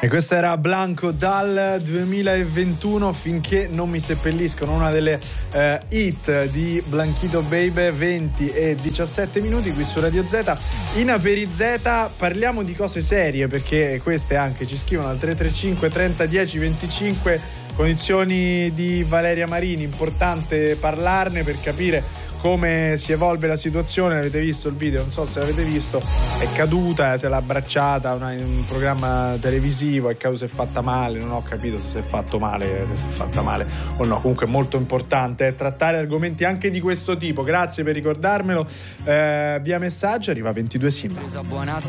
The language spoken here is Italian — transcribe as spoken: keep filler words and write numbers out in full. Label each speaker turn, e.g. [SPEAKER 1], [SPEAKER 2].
[SPEAKER 1] E questo era Blanco dal duemilaventuno, Finché non mi seppelliscono, una delle eh, hit di Blanchito Baby. Venti e diciassette minuti qui su Radio Z. In Aperi Z parliamo di cose serie, perché queste anche ci scrivono al tre tre cinque trenta dieci venticinque. Condizioni di Valeria Marini, importante parlarne per capire come si evolve la situazione. Avete visto il video? Non so se l'avete visto. È caduta, se l'ha abbracciata una, in un programma televisivo. È caduta, si è fatta male. Non ho capito se si è fatto male, se si è fatta male o no. Comunque è molto importante trattare argomenti anche di questo tipo. Grazie per ricordarmelo. Eh, via messaggio arriva ventidue Simba.